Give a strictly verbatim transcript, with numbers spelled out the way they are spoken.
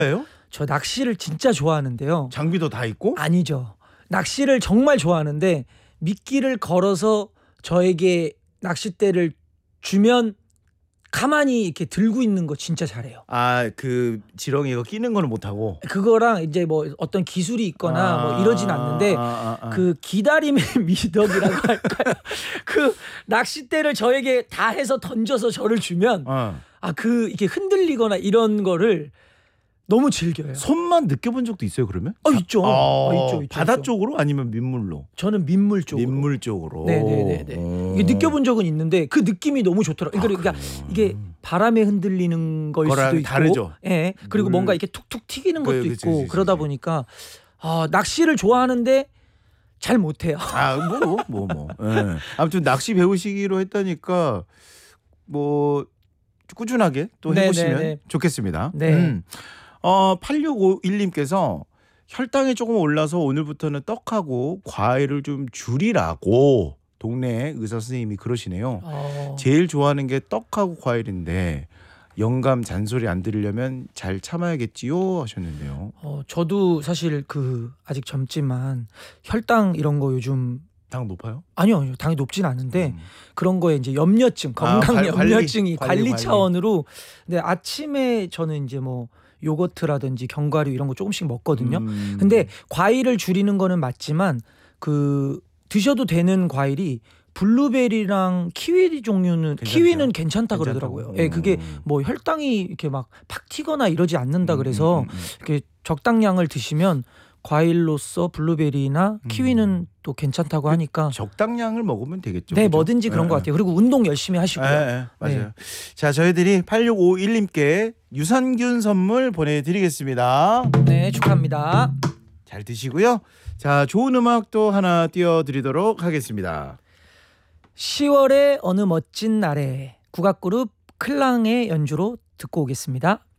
예요? 저 낚시를 진짜 좋아하는데요. 장비도 다 있고? 아니죠. 낚시를 정말 좋아하는데 미끼를 걸어서 저에게 낚싯대를 주면 가만히 이렇게 들고 있는 거 진짜 잘해요. 아, 그 지렁이 이거 끼는 거는 못 하고. 그거랑 이제 뭐 어떤 기술이 있거나 아, 뭐 이러진 않는데 아, 아, 아. 그 기다림의 미덕이라고 할까요? 그 낚싯대를 저에게 다 해서 던져서 저를 주면 어. 아, 그 이렇게 흔들리거나 이런 거를 너무 즐겨요. 손만 느껴본 적도 있어요, 그러면? 어, 있죠. 아, 어, 있죠, 있죠, 바다 있죠. 쪽으로 아니면 민물로? 저는 민물 쪽으로. 민물 쪽으로. 네네네. 오. 이게 느껴본 적은 있는데 그 느낌이 너무 좋더라고요. 그러니까 그래요? 이게 바람에 흔들리는 거일 거랑 수도 있고, 다르죠. 예. 그리고 물- 뭔가 이렇게 툭툭 튀기는 것도 그, 그치, 있고 그치, 그러다 그치. 보니까 아, 낚시를 좋아하는데 잘 못해요. 아, 뭐, 뭐, 뭐. 예. 아무튼 낚시 배우시기로 했다니까 뭐 꾸준하게 또 해보시면 네네네. 좋겠습니다. 네. 음. 어, 팔육오일님께서 혈당이 조금 올라서 오늘부터는 떡하고 과일을 좀 줄이라고 동네 의사 선생님이 그러시네요. 어, 제일 좋아하는 게 떡하고 과일인데 영감 잔소리 안 들으려면 잘 참아야겠지요 하셨는데요. 어, 저도 사실 그 아직 젊지만 혈당 이런 거 요즘 당 높아요? 아니요, 아니요. 당이 높진 않은데 음. 그런 거에 이제 염려증, 건강 아, 관리, 염려증이 관리, 관리, 관리. 차원으로. 근데 아침에 저는 이제 뭐 요거트라든지 견과류 이런 거 조금씩 먹거든요. 음. 근데 과일을 줄이는 거는 맞지만 그 드셔도 되는 과일이 블루베리랑 키위 종류는 괜찮대요? 키위는 괜찮다 괜찮다고? 그러더라고요. 예, 그게 음. 뭐 혈당이 이렇게 막 팍 튀거나 이러지 않는다 음, 그래서 음, 음, 음. 이렇게 적당량을 드시면 과일로서 블루베리나 키위는 음. 또 괜찮다고 하니까 적당량을 먹으면 되겠죠. 네, 그죠? 뭐든지 그런 예, 것 예. 같아요. 그리고 운동 열심히 하시고요. 예, 예, 맞아요. 네. 자, 저희들이 팔육오일님께 유산균 선물 보내드리겠습니다. 네, 축하합니다. 잘 드시고요. 자, 좋은 음악도 하나 띄워드리도록 하겠습니다. 시월의 어느 멋진 날에 국악그룹 클랑의 연주로 듣고 오겠습니다.